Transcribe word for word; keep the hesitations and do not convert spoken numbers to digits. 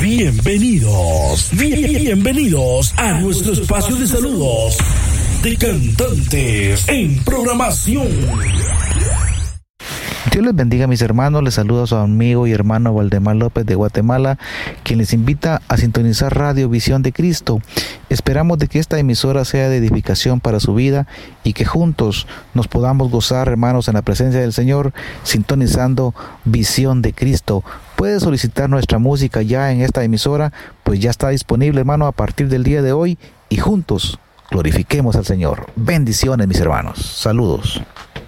Bienvenidos, bienvenidos a nuestro espacio de saludos de cantantes en programación. Dios les bendiga, mis hermanos. Les saluda a su amigo y hermano Valdemar López de Guatemala, quien les invita a sintonizar Radio Visión de Cristo. Esperamos de que esta emisora sea de edificación para su vida y que juntos nos podamos gozar, hermanos, en la presencia del Señor, sintonizando Visión de Cristo. Puede solicitar nuestra música ya en esta emisora, pues ya está disponible, hermano, a partir del día de hoy, y juntos glorifiquemos al Señor. Bendiciones, mis hermanos. Saludos.